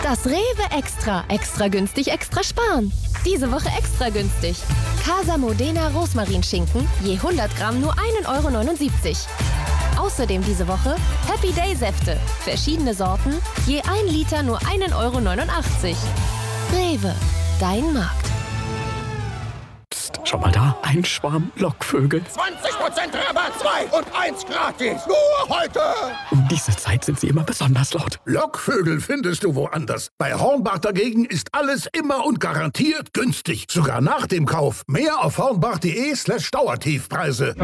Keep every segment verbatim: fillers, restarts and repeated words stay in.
Das Rewe Extra. Extra günstig, extra sparen. Diese Woche extra günstig. Casa Modena Rosmarinschinken, je hundert Gramm nur ein Euro neunundsiebzig. Außerdem diese Woche Happy Day Säfte. Verschiedene Sorten, je ein Liter nur ein Euro neunundachtzig. Rewe, dein Markt. Psst, schau mal da, ein Schwarm Lockvögel. zwanzig Prozent Rabatt, zwei und eins gratis. Nur heute. Um diese Zeit sind sie immer besonders laut. Lockvögel findest du woanders. Bei Hornbach dagegen ist alles immer und garantiert günstig. Sogar nach dem Kauf. Mehr auf hornbach.de slash Dauertiefpreise.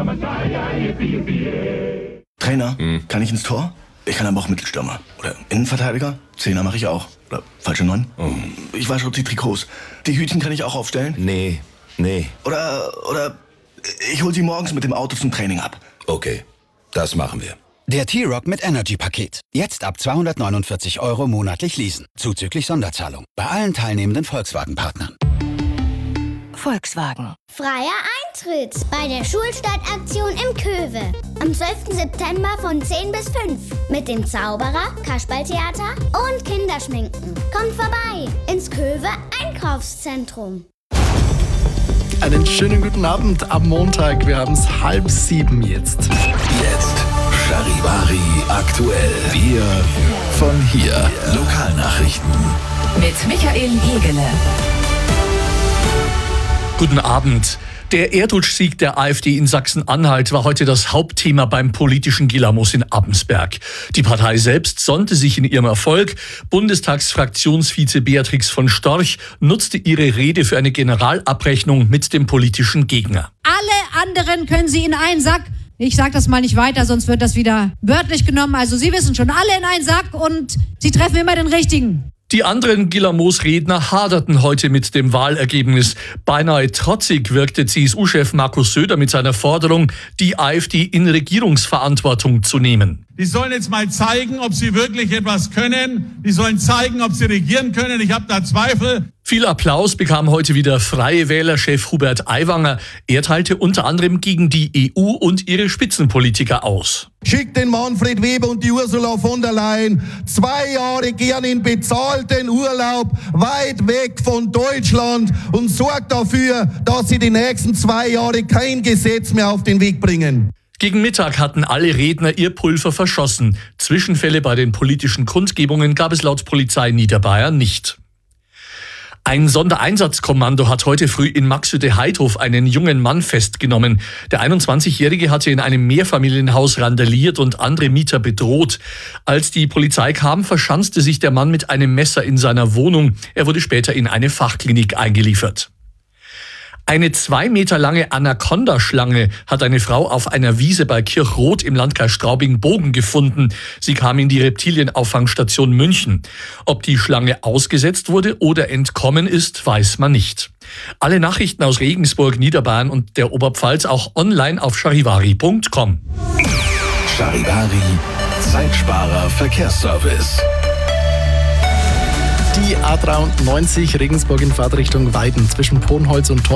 Trainer, hm. kann ich ins Tor? Ich kann aber auch Mittelstürmer. Oder Innenverteidiger? Zehner mache ich auch. Oder falsche Neun? Oh. Ich wasche auch die Trikots. Die Hütchen kann ich auch aufstellen? Nee, nee. Oder, oder ich hol sie morgens mit dem Auto zum Training ab. Okay, das machen wir. Der T-Rock mit Energy-Paket. Jetzt ab zweihundertneunundvierzig Euro monatlich leasen. Zuzüglich Sonderzahlung. Bei allen teilnehmenden Volkswagen-Partnern. Volkswagen. Freier Eintritt bei der Schulstadtaktion im Köwe. Am zwölften September von zehn bis fünf. Mit dem Zauberer, Kasperltheater und Kinderschminken. Kommt vorbei ins Köwe Einkaufszentrum. Einen schönen guten Abend am Montag. Wir haben es halb sieben jetzt. Jetzt Charivari aktuell. Wir von hier. Lokalnachrichten. Mit Michael Hegele. Guten Abend. Der Erdrutschsieg der AfD in Sachsen-Anhalt war heute das Hauptthema beim politischen Gilamos in Abensberg. Die Partei selbst sonnte sich in ihrem Erfolg. Bundestagsfraktionsvize Beatrix von Storch nutzte ihre Rede für eine Generalabrechnung mit dem politischen Gegner. Alle anderen können Sie in einen Sack. Ich sage das mal nicht weiter, sonst wird das wieder wörtlich genommen. Also Sie wissen schon, alle in einen Sack und Sie treffen immer den Richtigen. Die anderen Gilamos-Redner haderten heute mit dem Wahlergebnis. Beinahe trotzig wirkte C S U-Chef Markus Söder mit seiner Forderung, die AfD in Regierungsverantwortung zu nehmen. Die sollen jetzt mal zeigen, ob sie wirklich etwas können. Die sollen zeigen, ob sie regieren können. Ich habe da Zweifel. Viel Applaus bekam heute wieder Freie Wähler-Chef Hubert Aiwanger. Er teilte unter anderem gegen die E U und ihre Spitzenpolitiker aus. Schickt den Manfred Weber und die Ursula von der Leyen zwei Jahre gern in bezahlten Urlaub weit weg von Deutschland und sorgt dafür, dass sie die nächsten zwei Jahre kein Gesetz mehr auf den Weg bringen. Gegen Mittag hatten alle Redner ihr Pulver verschossen. Zwischenfälle bei den politischen Kundgebungen gab es laut Polizei Niederbayern nicht. Ein Sondereinsatzkommando hat heute früh in Maxhütte-Heidhof einen jungen Mann festgenommen. Der einundzwanzigjährige hatte in einem Mehrfamilienhaus randaliert und andere Mieter bedroht. Als die Polizei kam, verschanzte sich der Mann mit einem Messer in seiner Wohnung. Er wurde später in eine Fachklinik eingeliefert. Eine zwei Meter lange Anaconda-Schlange hat eine Frau auf einer Wiese bei Kirchroth im Landkreis Straubing-Bogen gefunden. Sie kam in die Reptilienauffangstation München. Ob die Schlange ausgesetzt wurde oder entkommen ist, weiß man nicht. Alle Nachrichten aus Regensburg, Niederbayern und der Oberpfalz auch online auf charivari punkt com. Charivari, Zeitsparer Verkehrsservice. Die A dreiundneunzig Regensburg in Fahrtrichtung Weiden zwischen Ponholz und Tor